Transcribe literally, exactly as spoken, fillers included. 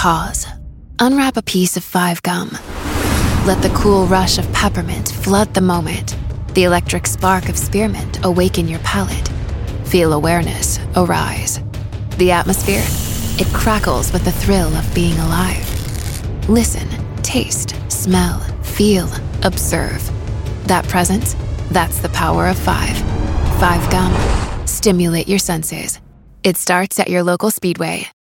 Pause. Unwrap a piece of Five Gum. Let the cool rush of peppermint flood the moment. The electric spark of spearmint awaken your palate. Feel awareness arise. The atmosphere? It crackles with the thrill of being alive. Listen, taste, smell, feel, observe. That presence? That's the power of five. Five Gum. Stimulate your senses. It starts at your local Speedway.